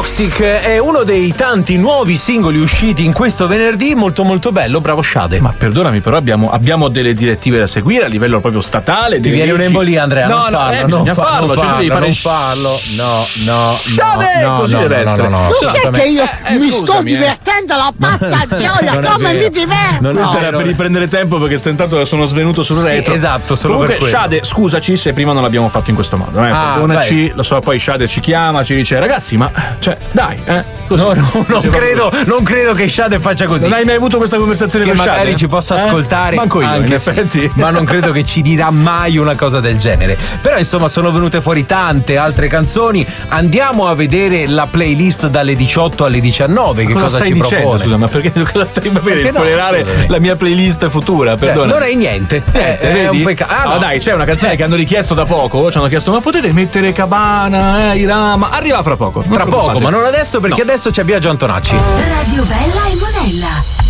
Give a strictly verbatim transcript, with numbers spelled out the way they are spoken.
Toxic è uno dei tanti nuovi singoli usciti in questo venerdì, molto molto bello, bravo Shade. Ma perdonami, però abbiamo, abbiamo delle direttive da seguire a livello proprio statale. Ti viene un'embolia, Andrea? No, non no, farlo, eh, non bisogna farlo, farlo, non cioè, devi fare non farlo. No, no, Shade, no, così no, deve no, essere. no, no, No, Sai che io eh, mi scusami, sto eh. divertendo la pazza gioia, non è come vero. mi diverto! Non è Questo vero. era per riprendere tempo perché intanto sono svenuto sul Sì, retro. esatto, solo Comunque, per quello. Shade, scusaci se prima non l'abbiamo fatto in questo modo. Eh. Ah, Perdonaci, vai. lo so, poi Shade ci chiama, ci dice ragazzi, ma cioè, dai, eh. Così. No, no, non Diceva credo, così. non credo che Shade faccia così. Non hai mai avuto questa conversazione Che con magari Shade? ci possa Eh? ascoltare Manco io, anche in sì, effetti. ma non credo che ci dirà mai una cosa del genere. Però insomma sono venute fuori tante altre canzoni. Andiamo a vedere la playlist dalle diciotto alle diciannove. Che cosa, cosa, stai ci dicendo? propone? Scusa, ma perché cosa stai per Perché no? spoilerare Scusami. la mia playlist futura? Eh, Perdona. non è niente. Niente, è, è vedi? un peccato. Ah, Ah, no. dai, c'è una canzone C'è. che hanno richiesto da poco. Ci hanno chiesto, ma potete mettere Cabana, eh, Irama? Arriva fra poco. non Tra poco, preoccupate. ma non adesso, perché No. adesso c'è Biagio Antonacci. Radio Bella e Monella.